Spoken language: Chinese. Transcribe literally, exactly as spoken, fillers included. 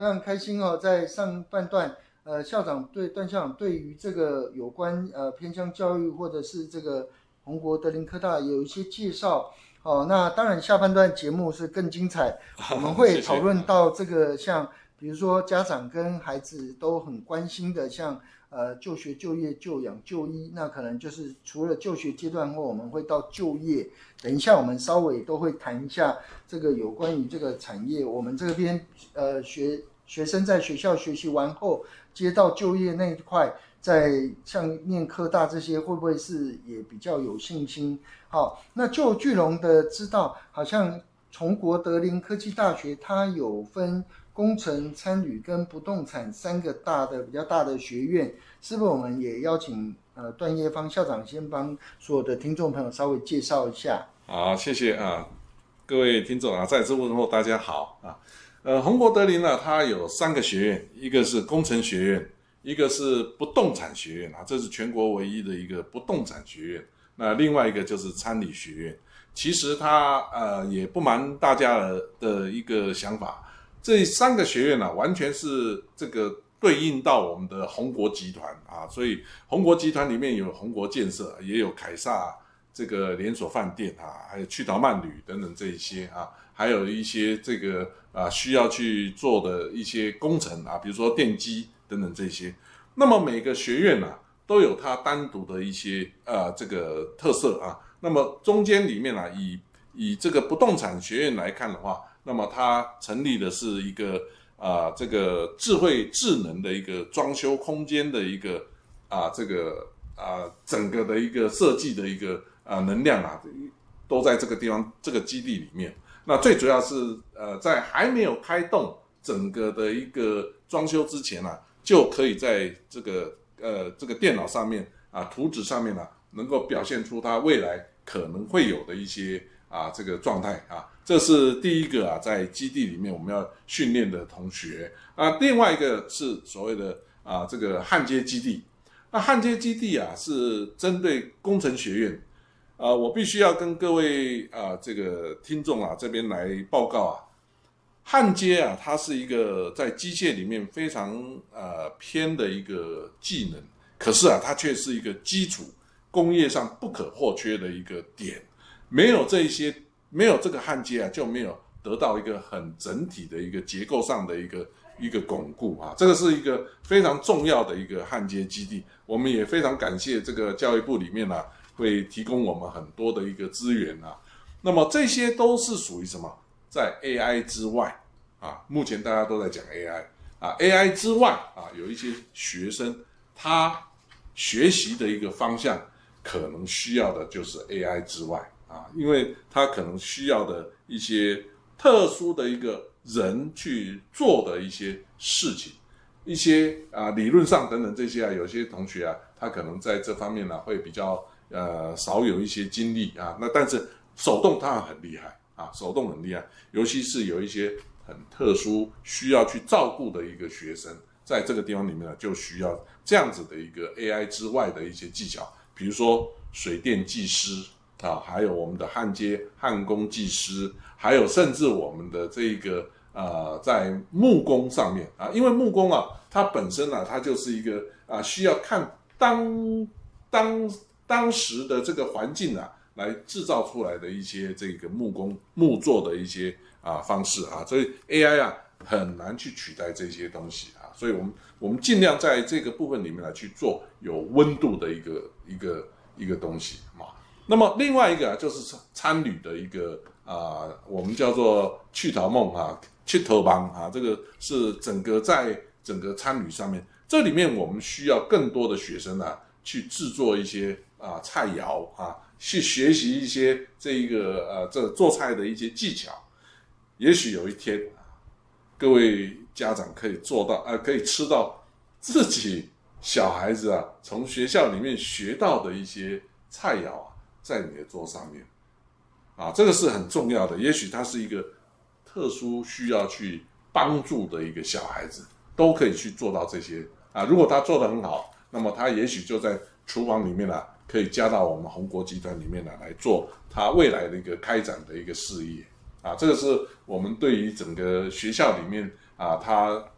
非常开心哦，在上半段，呃，校长对段校长对于这个有关呃偏乡教育或者是这个宏国德林科大有一些介绍。哦，那当然下半段节目是更精彩，我们会讨论到这个像比如说家长跟孩子都很关心的，像呃就学、就业、就养、就医，那可能就是除了就学阶段后，我们会到就业。等一下我们稍微都会谈一下这个有关于这个产业，我们这边呃学学生在学校学习完后，接到就业那一块，在像念科大这些，会不会是也比较有信心？好，那就巨龙的知道，好像崇国德林科技大学它有分工程、参旅跟不动产三个大的比较大的学院，是不是我们也邀请呃段业芳校长先帮所有的听众朋友稍微介绍一下？ 好，谢谢啊，各位听众啊，再次问候大家好啊。呃，宏国德林呢，它有三个学院，一个是工程学院，一个是不动产学院啊，这是全国唯一的一个不动产学院。那另外一个就是参理学院。其实它呃也不瞒大家的的一个想法，这三个学院呢、啊，完全是这个对应到我们的宏国集团啊，所以宏国集团里面有宏国建设，也有凯撒这个连锁饭店啊，还有趣陶慢旅等等这一些啊，还有一些这个啊需要去做的一些工程啊，比如说电机等等这些。那么每个学院呢、啊，都有它单独的一些呃这个特色啊。那么中间里面啊，以以这个不动产学院来看的话，那么它成立的是一个啊、呃、这个智慧智能的一个装修空间的一个啊、呃、这个啊、呃、整个的一个设计的一个啊、呃、能量啊，都在这个地方这个基地里面。那最主要是呃在还没有开动整个的一个装修之前啊，就可以在这个呃这个电脑上面啊图纸上面啊，能够表现出它未来可能会有的一些啊这个状态啊，这是第一个啊，在基地里面我们要训练的同学啊。另外一个是所谓的啊这个焊接基地，那焊接基地啊是针对工程学院啊，我必须要跟各位啊这个听众啊这边来报告啊，焊接啊它是一个在机械里面非常呃偏的一个技能，可是啊它却是一个基础。工业上不可或缺的一个点，没有这一些，没有这个焊接啊，就没有得到一个很整体的一个结构上的一个一个巩固啊，这个是一个非常重要的一个焊接基地。我们也非常感谢这个教育部里面啊，会提供我们很多的一个资源啊。那么这些都是属于什么？在 A I 之外啊，目前大家都在讲 A I 啊 ，A I 之外啊，有一些学生他学习的一个方向。可能需要的就是 A I 之外啊，因为它可能需要的一些特殊的一个人去做的一些事情，一些啊理论上等等这些啊，有些同学啊，他可能在这方面呢、啊、会比较呃少有一些经历啊，那但是手动他很厉害啊，手动很厉害，尤其是有一些很特殊需要去照顾的一个学生，在这个地方里面呢，就需要这样子的一个 A I 之外的一些技巧。比如说水电技师啊，还有我们的焊接焊工技师，还有甚至我们的这个呃在木工上面啊，因为木工啊，它本身啊，它就是一个啊需要看当当当时的这个环境啊，来制造出来的一些这个木工木作的一些啊方式啊，所以 A I 啊很难去取代这些东西啊，所以我们我们尽量在这个部分里面来去做有温度的一个一个一个东西嘛。那么另外一个、啊、就是参旅的一个啊、呃，我们叫做趣陶梦啊，趣陶帮啊，这个是整个在整个参旅上面，这里面我们需要更多的学生啊去制作一些啊、呃、菜肴啊，去学习一些这一个呃这做菜的一些技巧。也许有一天，各位家长可以做到，呃，可以吃到自己小孩子啊从学校里面学到的一些菜肴啊，在你的桌上面，啊，这个是很重要的。也许他是一个特殊需要去帮助的一个小孩子，都可以去做到这些啊。如果他做得很好，那么他也许就在厨房里面啊，可以加到我们宏国集团里面啊来做他未来的一个开展的一个事业啊。这个是我们对于整个学校里面啊，他